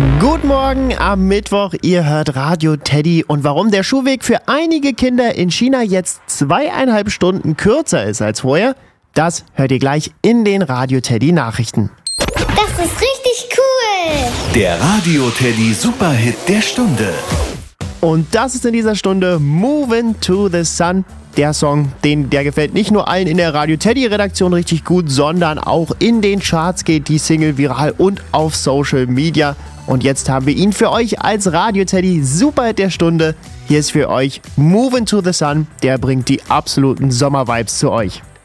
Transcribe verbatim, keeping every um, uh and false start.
Guten Morgen am Mittwoch, ihr hört Radio Teddy. Und warum der Schulweg für einige Kinder in China jetzt zweieinhalb Stunden kürzer ist als vorher, das hört ihr gleich in den Radio Teddy Nachrichten. Das ist richtig cool! Der Radio Teddy Superhit der Stunde. Und das ist in dieser Stunde Movin' to the Sun. Der Song, den, der gefällt nicht nur allen in der Radio Teddy Redaktion richtig gut, sondern auch in den Charts geht die Single viral und auf Social Media. Und jetzt haben wir ihn für euch als Radio Teddy Superhit der Stunde. Hier ist für euch Movin' to the Sun, der bringt die absoluten Sommervibes zu euch.